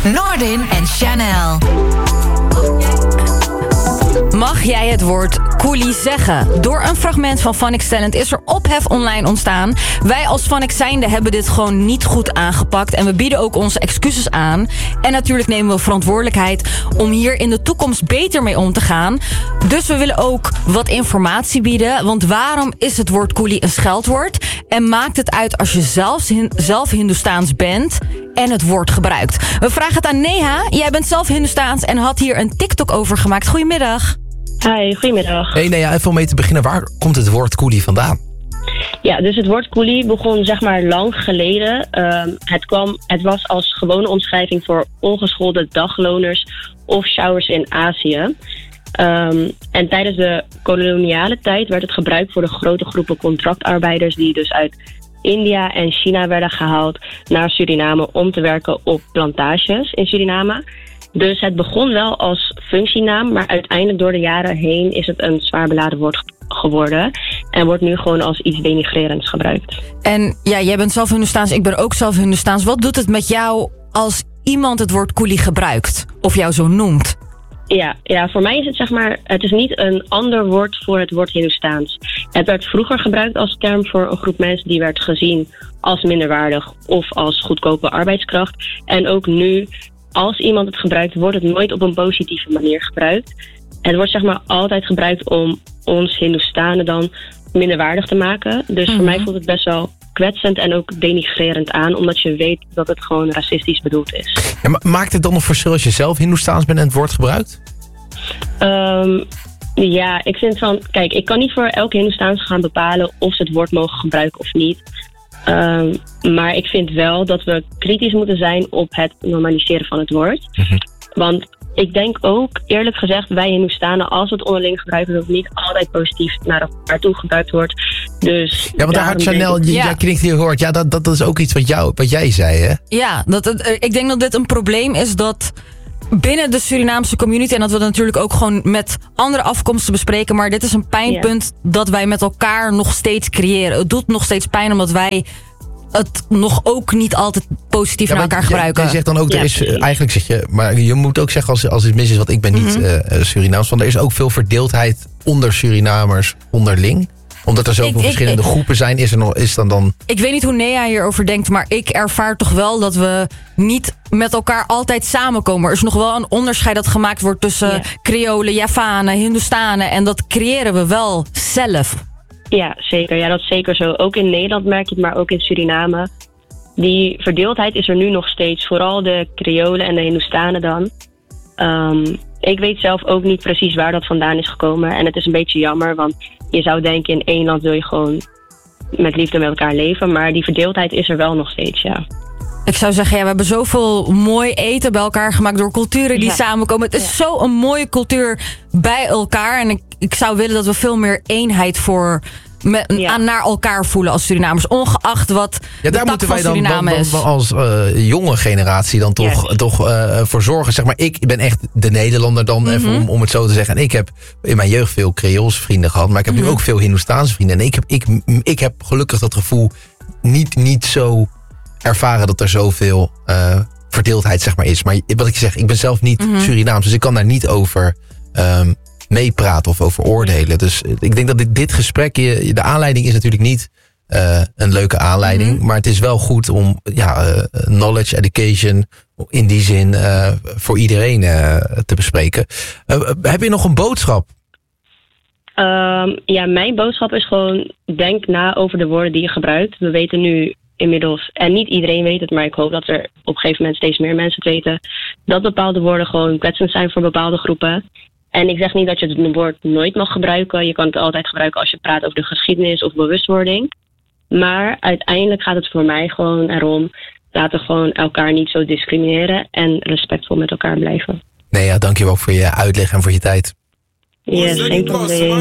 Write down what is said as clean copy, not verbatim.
Noordin en Chanel. Mag jij het woord coolie zeggen? Door een fragment van Phonics Talent is er ophef online ontstaan. Wij als Phonics zijnde hebben dit gewoon niet goed aangepakt. En we bieden ook onze excuses aan. En natuurlijk nemen we verantwoordelijkheid om hier in de toekomst beter mee om te gaan. Dus we willen ook wat informatie bieden. Want waarom is het woord coolie een scheldwoord? En maakt het uit als je zelf Hindoestaans bent en het woord gebruikt? We vragen het aan Neha. Jij bent zelf Hindoestaans en had hier een TikTok over gemaakt. Goedemiddag. Hi, goedemiddag. Hey, nee, even om mee te beginnen. Waar komt het woord coolie vandaan? Ja, dus het woord coolie begon zeg maar lang geleden. Het was als gewone omschrijving voor ongeschoolde dagloners of showers in Azië. En tijdens de koloniale tijd werd het gebruikt voor de grote groepen contractarbeiders die dus uit India en China werden gehaald naar Suriname om te werken op plantages in Suriname. Dus het begon wel als functienaam, maar uiteindelijk door de jaren heen is het een zwaar beladen woord geworden. En wordt nu gewoon als iets denigrerends gebruikt. En ja, jij bent zelf Hindoestaans, ik ben ook zelf Hindoestaans. Wat doet het met jou als iemand het woord coolie gebruikt? Of jou zo noemt? Ja, voor mij is het zeg maar, het is niet een ander woord voor het woord Hindoestaans. Het werd vroeger gebruikt als term voor een groep mensen die werd gezien als minderwaardig of als goedkope arbeidskracht. En ook nu, als iemand het gebruikt, wordt het nooit op een positieve manier gebruikt. Het wordt zeg maar altijd gebruikt om ons Hindoestanen dan minderwaardig te maken. Dus voor mij voelt het best wel kwetsend en ook denigrerend aan, omdat je weet dat het gewoon racistisch bedoeld is. Ja, maakt het dan een verschil als je zelf Hindoestaans bent en het woord gebruikt? Ja, ik vind van, kijk, ik kan niet voor elke Hindoestaans gaan bepalen of ze het woord mogen gebruiken of niet. Maar ik vind wel dat we kritisch moeten zijn op het normaliseren van het woord. Want ik denk ook, eerlijk gezegd, wij Hindoestanen, als we het onderling gebruiken, dat het niet altijd positief naar elkaar toe gebruikt wordt. Dus ja, want daar had Chanel, jij klinkt hier hoort. Ja, dat is ook iets wat jij zei, hè? Ja, ik denk dat dit een probleem is dat binnen de Surinaamse community, en dat we dat natuurlijk ook gewoon met andere afkomsten bespreken, maar dit is een pijnpunt dat wij met elkaar nog steeds creëren. Het doet nog steeds pijn omdat wij het nog ook niet altijd positief naar elkaar gebruiken. Je zegt dan ook, er is, eigenlijk zeg je, maar je moet ook zeggen als het mis is, want ik ben niet Surinaams, want er is ook veel verdeeldheid onder Surinamers onderling. Omdat er zoveel verschillende groepen zijn, is dan... Ik weet niet hoe Nea hierover denkt, maar ik ervaar toch wel dat we niet met elkaar altijd samenkomen. Er is nog wel een onderscheid dat gemaakt wordt tussen Creolen, Javanen, Hindoestanen. En dat creëren we wel zelf. Ja, zeker. Ja, dat is zeker zo. Ook in Nederland merk je het, maar ook in Suriname. Die verdeeldheid is er nu nog steeds. Vooral de Creolen en de Hindoestanen dan. Ik weet zelf ook niet precies waar dat vandaan is gekomen. En het is een beetje jammer, want je zou denken in één land wil je gewoon met liefde met elkaar leven. Maar die verdeeldheid is er wel nog steeds, ja. Ik zou zeggen, we hebben zoveel mooi eten bij elkaar gemaakt door culturen die samenkomen. Het is zo een mooie cultuur bij elkaar. En ik zou willen dat we veel meer eenheid naar elkaar voelen als Surinamers. Ongeacht wat de tak van Suriname is. Daar moeten wij dan als jonge generatie dan toch voor zorgen. Zeg maar, ik ben echt de Nederlander dan, even om het zo te zeggen. En ik heb in mijn jeugd veel Creoolse vrienden gehad. Maar ik heb nu ook veel Hindoestaanse vrienden. En ik heb gelukkig dat gevoel niet zo ervaren dat er zoveel verdeeldheid zeg maar is. Maar wat ik zeg, ik ben zelf niet Surinaams, dus ik kan daar niet over meepraten of over oordelen. Dus ik denk dat dit gesprek, de aanleiding is natuurlijk niet een leuke aanleiding, maar het is wel goed om knowledge, education in die zin voor iedereen te bespreken. Heb je nog een boodschap? Mijn boodschap is gewoon, denk na over de woorden die je gebruikt. We weten nu inmiddels, en niet iedereen weet het, maar ik hoop dat er op een gegeven moment steeds meer mensen het weten, dat bepaalde woorden gewoon kwetsend zijn voor bepaalde groepen. En ik zeg niet dat je het woord nooit mag gebruiken. Je kan het altijd gebruiken als je praat over de geschiedenis of bewustwording. Maar uiteindelijk gaat het voor mij gewoon erom, laten we gewoon elkaar niet zo discrimineren en respectvol met elkaar blijven. Nee, dankjewel voor je uitleg en voor je tijd. Yes, geen probleem.